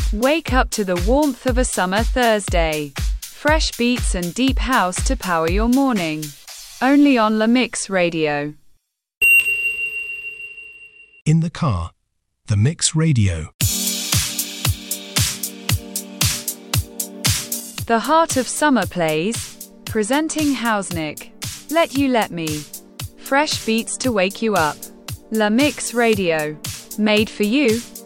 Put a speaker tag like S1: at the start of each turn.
S1: Wake up to the warmth of a summer Thursday. Fresh beats and deep house to power your morning. Only on La Mix Radio.
S2: In the car, The Mix Radio.
S1: The heart of summer plays, presenting Hausnick. Let You Let Me. Fresh beats to wake you up. La Mix Radio. Made for you.